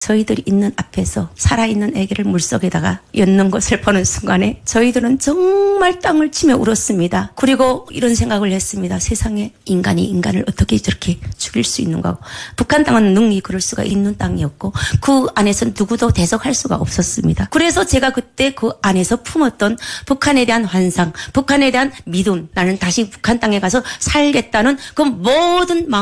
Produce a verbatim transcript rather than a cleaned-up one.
저희들이 있는 앞에서 살아있는 아기를 물속에다가 엿는 것을 보는 순간에 저희들은 정말 땅을 치며 울었습니다. 그리고 이런 생각을 했습니다. 세상에 인간이 인간을 어떻게 저렇게 죽일 수 있는가. 북한 땅은 능히 그럴 수가 있는 땅이었고 그 안에서 누구도 대적할 수가 없었습니다. 그래서 제가 그때 그 안에서 품었던 북한에 대한 환상, 북한에 대한 믿음, 나는 다시 북한 땅에 가서 살겠다는 그 모든 마음